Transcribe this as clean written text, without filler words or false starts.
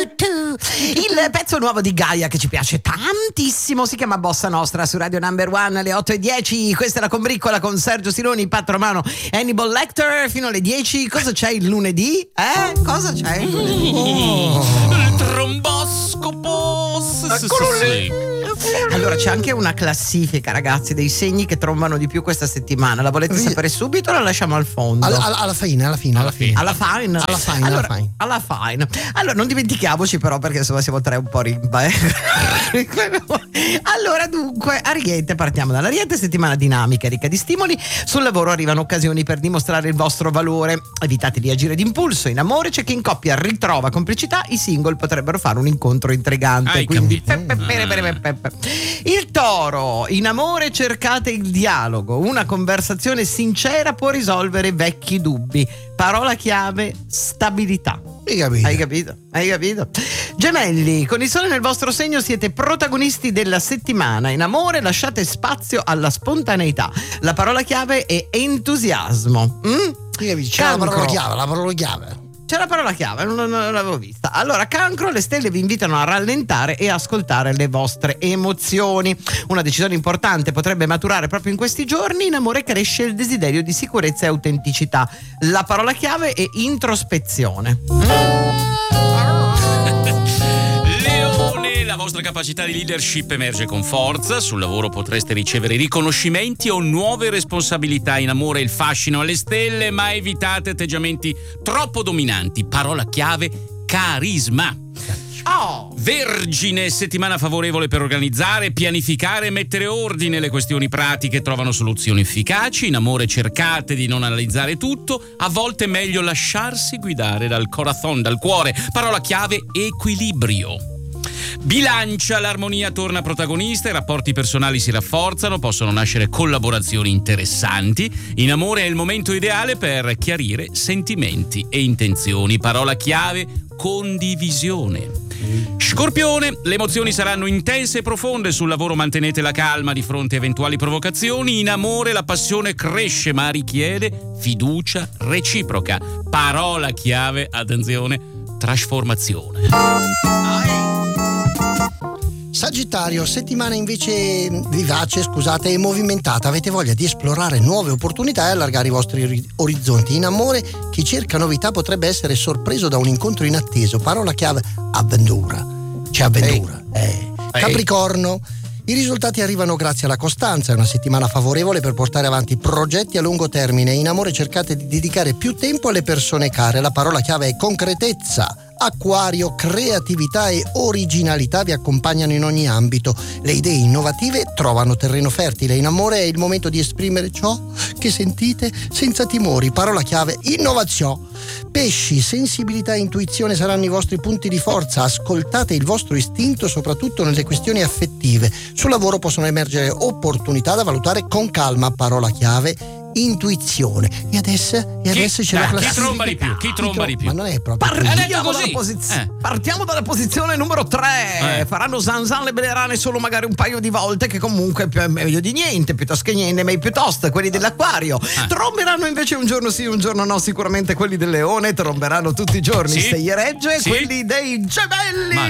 Il pezzo nuovo di Gaia che ci piace tantissimo si chiama Bossa Nostra su Radio Number One alle 8:10. Questa è la combriccola con Sergio Sironi, Pat Romano e Hannibal Lecter fino alle 10. Cosa c'è il lunedì? Cosa c'è il lunedì? Il tromboscopo. Allora c'è anche una classifica, ragazzi, dei segni che trombano di più questa settimana. La volete sapere subito o la lasciamo al fondo? Alla fine. Alla fine. Allora non dimentichiamoci però, perché insomma siamo tre un po' rimba. Allora dunque, Ariete, partiamo dall'Ariete. Settimana dinamica, ricca di stimoli. Sul lavoro arrivano occasioni per dimostrare il vostro valore. Evitate di agire d'impulso. In amore c'è chi in coppia ritrova complicità. I single potrebbero fare un incontro intrigante. Quindi il Toro, in amore cercate il dialogo. Una conversazione sincera può risolvere vecchi dubbi. Parola chiave: stabilità. Hai capito? Gemelli, con il sole nel vostro segno siete protagonisti della settimana. In amore lasciate spazio alla spontaneità. La parola chiave è entusiasmo. C'è la parola chiave. C'è la parola chiave, non l'avevo vista. Allora, Cancro, le stelle vi invitano a rallentare e ascoltare le vostre emozioni. Una decisione importante potrebbe maturare proprio in questi giorni. In amore cresce il desiderio di sicurezza e autenticità. La parola chiave è introspezione. La vostra capacità di leadership emerge con forza. Sul lavoro potreste ricevere riconoscimenti o nuove responsabilità. In amore il fascino alle stelle, ma evitate atteggiamenti troppo dominanti. Parola chiave: carisma. Vergine, settimana favorevole per organizzare, pianificare e mettere ordine. Le questioni pratiche trovano soluzioni efficaci. In amore cercate di non analizzare tutto. A volte è meglio lasciarsi guidare dal corazon, dal cuore. Parola chiave: equilibrio. Bilancia, l'armonia torna protagonista, i rapporti personali si rafforzano, possono nascere collaborazioni interessanti. In amore è il momento ideale per chiarire sentimenti e intenzioni. Parola chiave: condivisione. Scorpione, le emozioni saranno intense e profonde. Sul lavoro mantenete la calma di fronte a eventuali provocazioni. In amore la passione cresce, ma richiede fiducia reciproca. Parola chiave, attenzione: trasformazione. Sagittario, settimana invece vivace, e movimentata. Avete voglia di esplorare nuove opportunità e allargare i vostri orizzonti. In amore chi cerca novità potrebbe essere sorpreso da un incontro inatteso. Parola chiave: avventura. C'è avventura. Capricorno, i risultati arrivano grazie alla costanza. È una settimana favorevole per portare avanti progetti a lungo termine. In amore cercate di dedicare più tempo alle persone care. La parola chiave è concretezza. Acquario, creatività e originalità vi accompagnano in ogni ambito. Le idee innovative trovano terreno fertile. In amore è il momento di esprimere ciò che sentite senza timori. Parola chiave: innovazione. Pesci, sensibilità e intuizione saranno i vostri punti di forza. Ascoltate il vostro istinto soprattutto nelle questioni affettive. Sul lavoro possono emergere opportunità da valutare con calma. Parola chiave: intuizione. E adesso c'è la classifica. Chi tromba di più? Ma non è proprio Partiamo dalla posizione numero 3. Faranno zanzan le belerane solo magari un paio di volte, che comunque è meglio di niente, piuttosto che niente, ma piuttosto quelli dell'Acquario. Tromberanno invece un giorno sì, un giorno no. Sicuramente quelli del Leone tromberanno tutti i giorni. Sei Regge, quelli dei Gemelli. Ma